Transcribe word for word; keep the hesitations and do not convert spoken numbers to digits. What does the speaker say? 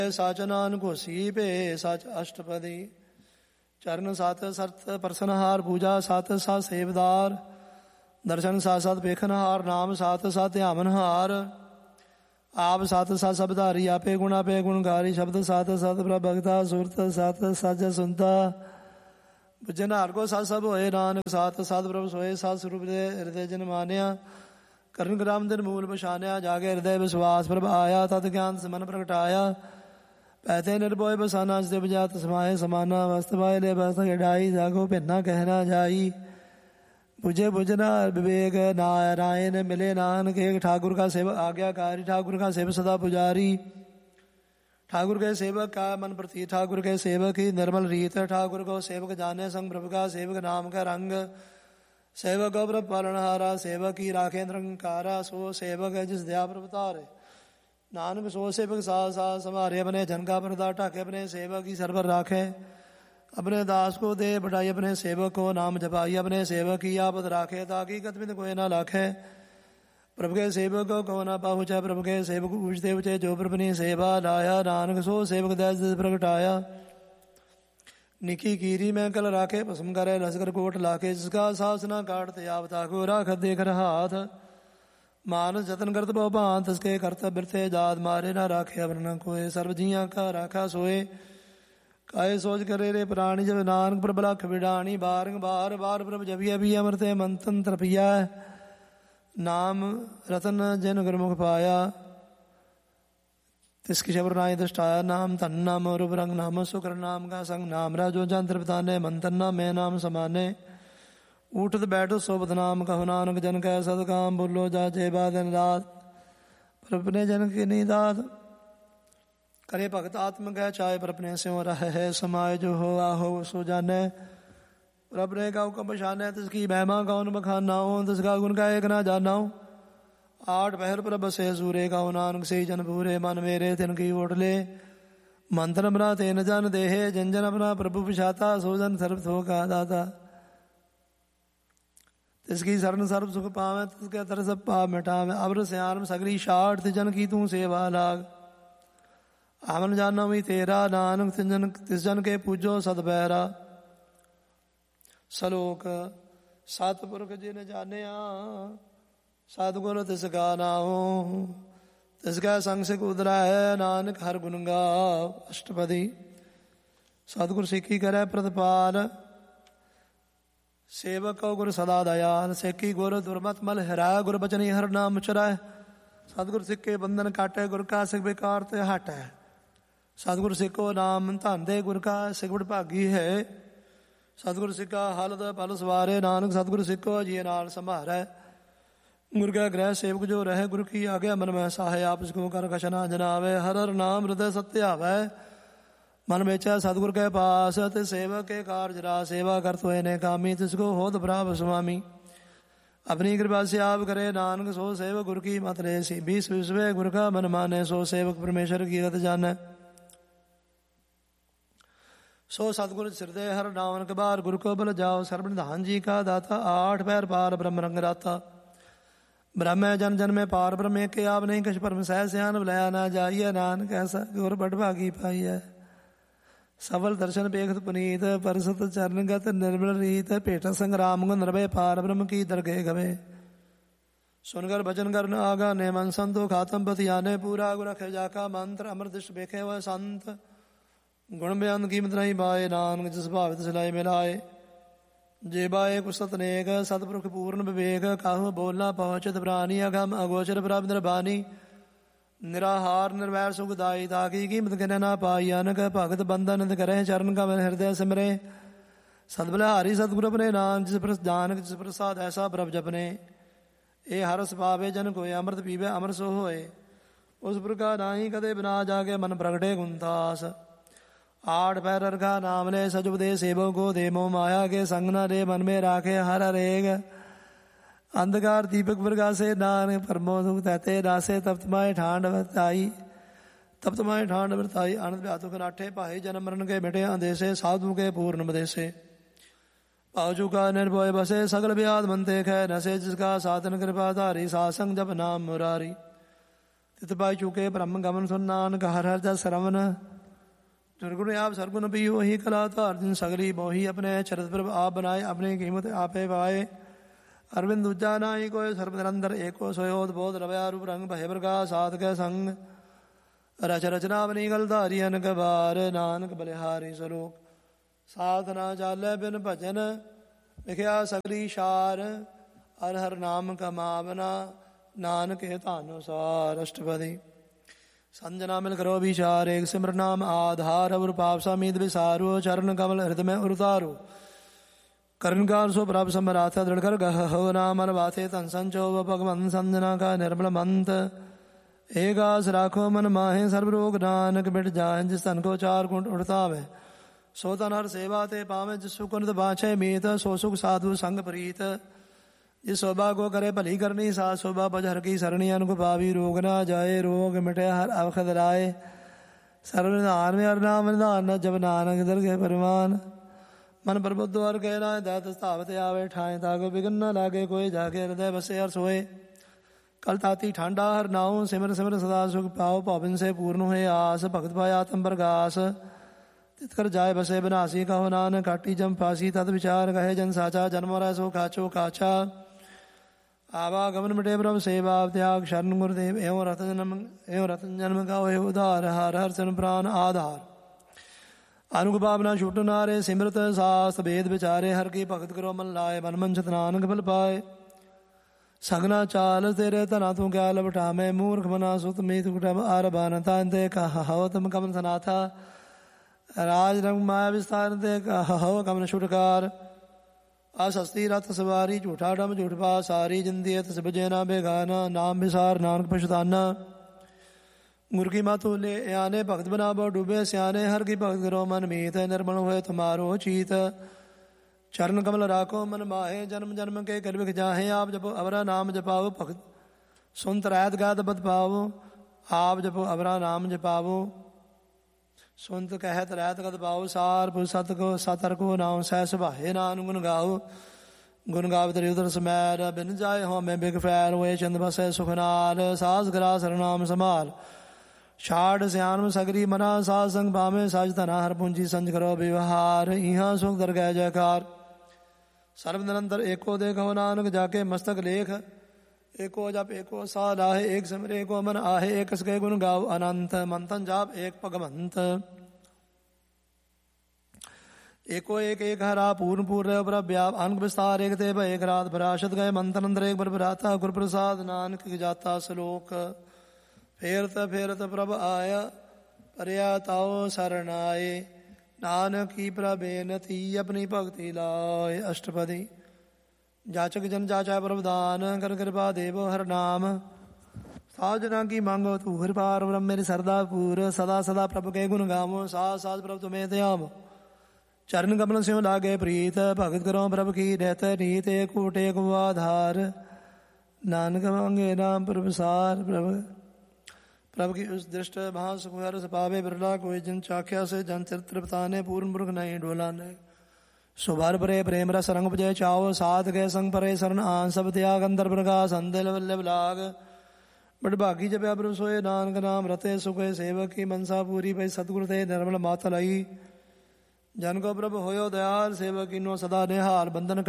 ਸਚ ਨਾਨਕ ਹੋਸੀ ਭੇ ਸਚ ਅਸ਼ਟਪਦੀ। ਚਰਨ ਸਤ ਸਰਤ ਪਰਸਨਹਾਰ ਪੂਜਾ ਸਤ ਸਤ ਸੇਵਦਾਰ। ਦਰਸ਼ਨ ਸਤ ਸਤ ਵੇਖਨਹਾਰ ਨਾਮ ਸਤ ਸਤ ਧਿਆਵਨਹਾਰ। ਆਪ ਸਤ ਸਤ ਸਬਧਾਰੀ ਆਪੇ ਗੁਣ ਆਪੇ ਗੁਣਗਾਰੀ। ਸ਼ਬਦ ਸਤ ਸਤ ਪ੍ਰਭ ਭਗਤਾ ਸੁਰਤ ਸਤ ਸਚ ਸੁਨਤਾ। ਬੁਝਨ ਹਾਰ ਕੋ ਸਤ ਸਭ ਹੋਏ ਨਾਨਕ ਸਤ ਸਤ ਪ੍ਰਭ ਸੋਏ। ਸਤ ਸਰੂਪ ਦੇ ਹਿਰਦੇ ਜਨ ਮਾਨਿਆ ਕਰਨ ਗ੍ਰਾਮ ਦਿਨ ਮੂਲ ਪਛਾਨਿਆ। ਜਾਗੇ ਹਿਰਦੇ ਵਿਸ਼ਵਾਸ ਪ੍ਰਭ ਆਇਆ ਤਤ ਗਿਆਨ ਸਮਨ ਪ੍ਰਗਟਾਇਆ। ਪੈਥੇ ਨਿਰਭੋਏ ਬਸਾਨਾ ਜਿ ਬਜਾਤ ਸਮਾਏ ਸਮਾਨਾ। ਵਸਤ ਪਾਏ ਲੈ ਬਸਤ ਖਿਡਾਈ ਜਾਗੋ ਭਿੰਨਾ ਕਹਿਣਾ ਜਾਈ। बुझे बुझना विवेक नारायण मिले नानक। एक ठाकुर का सेवक आज्ञाकारी ठाकुर का सेवक सदा पुजारी। ठाकुर के सेवक का मन प्रति ठाकुर के सेवक ही निर्मल रीत। ठाकुर को सेवक जाने संग प्रभु का सेवक नाम का रंग। सेवक प्रभ पालनहारा सेवक ही राखे निरंकारा। सो सेवक है जिस दया प्रभ तारे नानक। सो सेवक साथ साथ संभारे अपने जन का पर्दा ढाके। अपने सेवक ही सरवर राखे अपने दास को दे बढ़ाई। अपने सेवक को नाम जपाई अपने सेवक ही आपद राखे। ताकि कतमित कोई ना लाखे प्रभु के सेवक को ना पहुँचे। प्रभु के सेवक पूछते उचे जो प्रभु ने सेवा लाया। नानक सो सेवक दैस प्रगटाया। निकी कीरी में कल राखे भस्म करे लश्कर कोट लाखे। जिसका सास ना काटते आवता को राख देख हाथ। मानस जतन करत बहु भांत इसके कर्तव्य बिरते जात। मारे ना राखे अवर्ण कोय सर्व जिया का राखा सोए। काये सोच करे रे प्राणी जब नानक प्रभ लख बिडाणी। बारंग बार बार प्रभ जबी अभी अमृत मंथन तृपिया। नाम रतन जन गुरमुख पाया तिसकी शबर नाय दृष्टाया। नाम धन नाम और रंग नाम सुकर नाम का संग। नाम राजो जन तृपताने मंथन नाम मैं नाम समाने। उठत बैठो सोबत नाम कहो नानक। जन कह सद काम बोलो जा जय बा दिन रात। प्रभ ने जन की नीदात करे भगत आत्म गह चाहे पर अपने से रह है समाय। जो हो आहो सो जाने प्रभ ने गाँव का पछाने। तिसकी महिमा कौन बखाना हो तिसका गुण का एक ना जाना हो। आठ पहर प्रभ से सूरे का नानक से जन पूरे मन मेरे तिनकी ओट ले। मंत्र अपना तेन जन देहे जन जन अपना प्रभु पिछाता। सो जन सर्व थो का दाता तिसकी शरण सर्व सुख पावे। तिसके तरस पाप मिटावे। अवर श्याम सगरी शाठ जन की तू सेवा लाग। आमन जाना भी तेरा नानक तिजन तिस जन के पूजो सद बैरा। सलोक सतपुरख जिन जाने सतगुर तिसका नाओ। तिसका संग सिख उदरा है नानक हर गुण गाव। अष्टपदी सतगुर सिखी करे प्रतिपाल। सेवक गुर सदा दयाल। सिखी गुर दुर्मत मल हिराय। गुर बचनी हर नाम चराय। सतगुर सिख के बंधन काटे। गुर का सिख बेकार ते हट है। सतगुर सिखो नाम धन दे। गुर का सिख बड़ भागी है। सतगुर सिखा हलद पल सवारे। नानक सतगुर सिखो जी नाल संभारै। गुर का ग्रह सेवक जो रहे। गुर की आज्ञा मन में साहे। आप इसको कर कछना जनावे। हर हर नाम हृदय सत्य आवे। मन बेचा सतगुर के पास। ते सेवक के कार्य रा सेवा कर तो ने कामी। तिसको होत प्राप स्वामी। अपनी कृपा से आप करे नानक। सो सेवक गुर की मत ले सी। बीस विश्व गुर का मन माने। सो सेवक परमेश्वर की गत जाने। सो सतगुर सिरदे हर नावन के बार। गुरु को बल जाओ सर्वण धान जी का दाता। आठ पैर पार ब्रह्म रंग राता। ब्रह्म जन जन में पार ब्रह्म के आप नहीं कछ परम सह स्यान बुलाया ना जाइए। नानक ऐसा गुर बड़ भागी पाई है। सबल दर्शन पेखत पुनीत परसत चरणगत निर्मल रीत। पेट संग्राम गुण नरभय पार ब्रह्म की दरगे गवे। सुनकर भजन कर आगा ने मन संतो खातम पति आने। पूरा गुर रखे जाका मंत्र अमृत दृष्ट बेखे वह संत। गुण बयान कीमत नहीं पाए। नानक जिस भाव सिलाई मिलाए। जे बाए कुसत नेक सतपुरख पूर्ण विवेक। काहू बोलना पहुँचत प्राणी। अगम अगोचर प्राप्त निर्बानी। निराहार निर्वैर सुखदाई। ताकि कीमत कहने ना पाई। अनक भगत बंधन करे चरण का हृदय सिमरे। सतबलहारी सतगुर अपने नाम। जिस पर जानक जिस प्रसाद ऐसा प्रभ जपने। ए हरस पावे जन कोय अमृत पीवे अमर सो होए। उस प्रकार नाही कदे बिना जाके मन प्रगटे गुणतास। आठ पैर रखा नाम ले सजुब दे सेवो को दे। मोह माया के संग न रे मन में राखे हर रेग। अंधकार दीपक प्रकाशे नानक परमो दुख तहते नासे। तप्तमाए ठांड वर्ताई तप्तमाए ठांड वर्ताई। आनंद व्यातुक नाठे पाए जन्म मरण के मिटे अंदेशे। साधु के पूर्ण मदेशे पाजू का निर्भय बसे। सगल व्याध मनते ख नसे। जिसका साधन कृपा धारी सासंग जप नाम मुरारी। ਤਿਤ ਪਾਇ ਚੁਕੇ ਬ੍ਰਹਮ ਗਮਨ ਸੁਨ ਨਾਨਕ ਹਰ ਹਰ ਜਸ ਸਰਵਨ ਦੁਰਗੁਣ ਆਪ ਸਰਗੁਣ ਪੀ ਉਹੀ ਕਲਾ ਧਾਰ ਜਿਨ ਸਗਲੀ ਮੋਹੀ ਆਪਣੇ ਚਰਤ ਪ੍ਰਭ ਆਪ ਬਣਾਏ ਆਪਣੀ ਕੀਮਤ ਆਪੇ ਪਾਏ ਅਰਵਿੰਦ ਦੂਜਾ ਨਾਹੀ ਕੋਈ ਸਰਬ ਨਿਰੰਦਰ ਏਕੋ ਸੋਇ ਬੋਧ ਰਵਿਆ ਰੂਪ ਰੰਗ ਭੈ ਪ੍ਰਕਾਸ਼ ਸਾਧ ਕੈ ਸੰਗ ਰਚ ਰਚਨਾ ਬਨੀ ਗਲ ਧਾਰੀ ਅਨਕ ਬਾਰ ਨਾਨਕ ਬਲਿਹਾਰੀ ਸਲੋਕ ਸਾਧ ਨਾ ਚਾਲੈ ਬਿਨ ਭਜਨ ਲਿਖਿਆ ਸਗਲੀ ਸ਼ਾਰ ਹਰ ਹਰ ਨਾਮ ਕਮਾਵਨਾ ਨਾਨਕ ਹੈ ਧਾਨੁਸਾਰ ਅਸ਼ਟਪਦੀ ਸੰਜਨਾ ਮਿਲ ਕਰੋ ਵਿਚਾਰ ਏਕ ਸਿਮਰ ਨਾਮ ਆਧਾਰ ਅਵਰ ਪਾਪ ਸਮੀਦ ਵਿਸਾਰੋ ਚਰਨ ਕਮਲ ਹਿਰਦਿ ਮੈਂ ਉਤਾਰੋ ਕਰਨਕਾਰ ਸੋ ਪ੍ਰਭ ਸਮਰਾਥ ਦ੍ਰਿੜ ਕਰ ਗਹ ਹੋ ਨਾਮ ਅਨਵਾਥੇ ਧਨ ਸੰਚੋ ਭਗਵੰਤ ਸੰਜਨਾ ਕਾ ਨਿਰਮਲ ਮੰਤ ਏਕਾਸ ਰਾਖੋ ਮਨ ਮਾਹੇ ਸਰਬ ਰੋਗ ਨਾਨਕ ਮਿਟ ਜਾਏ ਜਿਸ ਧਨ ਕੋ ਚਾਰ ਗੁਣ ਉੜਤਾਵੇ ਸੋ ਤਨ ਹਰ ਸੇਵਾ ਤੇ ਪਾਵੇਂ ਜਿਸ ਸੁਕਨਤ ਬਾਛੇ ਮੀਤ ਸੋ ਸੁਖ ਸਾਧੂ ਸੰਗ ਪ੍ਰੀਤ ਜਿਸ ਸੋਭਾ ਕੋ ਕਰੇ ਭਲੀ ਕਰਨੀ ਸਾ ਸੋਭਾ ਭਜ ਹਰ ਕੀ ਸਰਣੀ ਅਨੁ ਪਾਵੀ ਰੋਗ ਨਾ ਜਾਏ ਰੋਗ ਮਿਟੇ ਹਰ ਅਵਖਦ ਰਾਏ ਸਰਬ ਨਿਧਾਨ ਹਰ ਨਾਮ ਨਿਧਾਨ ਜਬ ਨਾਨਕ ਦਰਗਹਿ ਪਰਮਾਨ ਮਨ ਪ੍ਰਬੁੱਧ ਹਰ ਕਹਿ ਨਾ ਦਾਤ ਸਥਾਵਤ ਆਵੇ ਠਾਏ ਤਾਕੋ ਬਿਗਨ ਨਾ ਲਾਗੇ ਕੋਈ ਜਾ ਕੇ ਹਿਰਦੈ ਬਸੇ ਹਰ ਸੋਏ ਕਲ ਤਾਤੀ ਠਾਂਡਾ ਹਰ ਨਾਉ ਸਿਮਰ ਸਿਮਰ ਸਦਾ ਸੁਖ ਪਾਓ ਭਾਵਨ ਸੇ ਪੂਰਨ ਹੋਏ ਆਸ ਭਗਤ ਪਾਇਆ ਆਤਮ ਪ੍ਰਗਾਸ ਤਿਤ ਕਰ ਜਾਏ ਬਸੇ ਬਨਾਸੀ ਕਹੋ ਨਾਨਕ ਕਾਟੀ ਜਮ ਫਾਸੀ ਤਦ ਵਿਚਾਰ ਕਹੇ ਜਨ ਸਾਚਾ ਜਨਮ ਰਹਿ ਸੋ ਕਾਚੋ ਕਾਚਾ ਆਵਾਗਮਨ ਮਿਟੇ ਪ੍ਰਭ ਸੇਵਾ ਤਿਆਗ ਸ਼ਰਨ ਗੁਰਦੇਵ ਏਉ ਰਤਨ ਜਨਮ ਏਉ ਰਤਨ ਜਨਮ ਕਾ ਹੋਏ ਉਧਾਰ ਹਰ ਹਰ ਸਨ ਪ੍ਰਾਨ ਆਧਾਰ ਅਨੁਗ ਭਾਵਨਾ ਛੁਟ ਨਾਰੇ ਸਿਮਰਤ ਸਾਸ ਵੇਦ ਵਿਚਾਰੇ ਹਰ ਕੀ ਭਗਤ ਕਰੋ ਮਨ ਲਾਏ ਮਨ ਮੰਚਤ ਨਾਨਕ ਬਲ ਪਾਏ ਸਗਨਾ ਚਾਲ ਤੇਰੇ ਧਨਾ ਤੂੰ ਕਿਆ ਲਵਟਾਵੇਂ ਮੂਰਖ ਬਨਾ ਸੁਤ ਮੀਤ ਕੁਟਬ ਆਰ ਬਾਨਤਾ ਤੇ ਕਹ ਹਉ ਤਮ ਕਮਨ ਸਨਾਥਾ ਰਾਜ ਰੰਗ ਮਾਇਆ ਵਿਸਤਾਰ ਤੇ ਕਹ ਹਉ ਕਮਨ ਛੁਟਕਾਰ ਆਸਸਤੀ ਰਤ ਸਵਾਰੀ ਝੂਠਾ ਡਮ ਝੂਠ ਪਾ ਸਾਰੀ ਜਿੰਦੀ ਤਸ ਬਜੇ ਨਾ ਬੇਗਾਨਾ ਨਾਮ ਵਿਸਾਰ ਨਾਨਕ ਪਛਤਾਨਾ ਗੁਰ ਕੀ ਮਾਤੂ ਲੈ ਆਨੇ ਭਗਤ ਬਨਾਵੋ ਡੂਬੇ ਸਿਆਣੇ ਹਰ ਕੀ ਭਗਤ ਕਰੋ ਮਨ ਮੀਤ ਨਿਰਮਲ ਹੋਏ ਤੁਮਾਰੋ ਚੀਤ ਚਰਨ ਕਮਲ ਰਾਖੋ ਮਨ ਮਾਹੇ ਜਨਮ ਜਨਮ ਕੇ ਕਰ ਵਿਖ ਜਾਹੇ ਆਪ ਜਪੋ ਅਵਰਾ ਨਾਮ ਜਪਾਵੋ ਭਗਤ ਸੁਨਤ ਰਹਿਤ ਗਾਤ ਬਦ ਪਾਵੋ ਆਪ ਜਪੋ ਅਵਰਾ ਨਾਮ ਜਪਾਵੋ ਸੁਨਤ ਕਹਿਤ ਰਹਿਤ ਗਦ ਪਾਓ ਸਾਰ ਪੁਰ ਸਤ ਕੋ ਸਤਰ ਕੋ ਨਾਮ ਸਹਿ ਸੁਭਾਏ ਨਾਨਕ ਗੁਣ ਗਾਓ ਗੁਣ ਗਾਵਤ ਰੇ ਉਦਰ ਸਮੈਰ ਬਿਨ ਜਾਏ ਹੋ ਮੈਂ ਬਿਗ ਫੈਰ ਹੋਏ ਚੰਦ ਬਸੈ ਸੁਖ ਨਾਲ ਸਾਸ ਗਰਾ ਸਰਨਾਮ ਸੰਭਾਲ ਛਾੜ ਸਿਆਣਮ ਸਗਰੀ ਮਨਾ ਸਾਧ ਸੰਗ ਭਾਵੇਂ ਸਾਜ ਧਨਾ ਹਰ ਪੂੰਜੀ ਸੰਜ ਕਰੋ ਵਿਵਹਾਰ ਇਹਾਂ ਸੁਖ ਦਰਗਹਿ ਜੈਕਾਰ ਸਰਬ ਨਿਰੰਤਰ ਏਕੋ ਦੇ ਕਹੋ ਨਾਨਕ ਜਾ ਕੇ ਮਸਤਕ ਲੇਖ ਏਕੋ ਜਪ ਏਕੋ ਸਾਹ ਲਾਹੇ ਏਕ ਸਿਮਰੇ ਏਕੋ ਮਨ ਆਹੇ ਏਕ ਸਕੇ ਗੁਣ ਗਾਵ ਅਨੰਤ ਮੰਤਨ ਜਾਪ ਏਕ ਭਗਵੰਤ ਏਕੋ ਏਕ ਏਕ ਹਰਾ ਪੂਰਨ ਪੂਰ ਰਹਿ ਪ੍ਰਭ ਵਿਆਪ ਅਨਕ ਵਿਸਤਾਰ ਏਕ ਤੇ ਭਏ ਰਾਤ ਬਰਾਸ਼ਤ ਗਏ ਮੰਤਨ ਅੰਦਰ ਏਕ ਬਰ ਬਰਾਤਾ ਗੁਰ ਪ੍ਰਸਾਦ ਨਾਨਕ ਜਾਤਾ ਸਲੋਕ ਫੇਰਤ ਫੇਰਤ ਪ੍ਰਭ ਆਇਆ ਪਰਿਆ ਤਾਉ ਸਰਨਾਏ ਨਾਨਕ ਕੀ ਪ੍ਰਬੇਨਤੀ ਆਪਣੀ ਭਗਤੀ ਲਾਏ ਅਸ਼ਟਪਦੀ ਜਾਚਕ ਜਨ ਜਾਚਾ ਪ੍ਰਭਦਾਨ ਕਰ ਕਿਰਪਾ ਦੇਵੋ ਹਰ ਨਾਮ ਸਾਜਨਾ ਕੀ ਮੰਗੋ ਤੂੰ ਹਰ ਪਾਰ ਬ੍ਰਹਮ ਮੇਰੀ ਸਰਦਾ ਪੂਰ ਸਦਾ ਸਦਾ ਪ੍ਰਭ ਕੇ ਗੁਣ ਗਾਵੋ ਸਾਜ ਸਾਜ ਪ੍ਰਭ ਤੁਮੇ ਧਿਆਵ ਚਰਨ ਕਮਲ ਸਿਉ ਲਾਗੇ ਪ੍ਰੀਤ ਭਗਤ ਕਰੋ ਪ੍ਰਭ ਕੀ ਰਹਿਤ ਨੀਤ ਏਕ ਊਟ ਏਕ ਆਧਾਰ ਨਾਨਕ ਮੰਗੇ ਨਾਮ ਪ੍ਰਭਸਾਰ ਪ੍ਰਭ प्रभ की उस दृष्ट महासुखर सपावे बिरला कोई जिन चाख्या से जन चरित्र बताने पूर्ण पुरख नहीं डोला ने सुभर परे प्रेम रस रंग पजय चाओ साध गए संग परे शरण आन सब त्याग अंदर प्रकाश अंदर वल्लभ लाग बड़ भागी जब अबर सोए नानक नाम रते सुखे सेवक की मनसा पूरी भई सतगुरु ते निर्मल मात लाई जन को प्रभ होयो दयाल सेवक नो सदा निहाल बंधन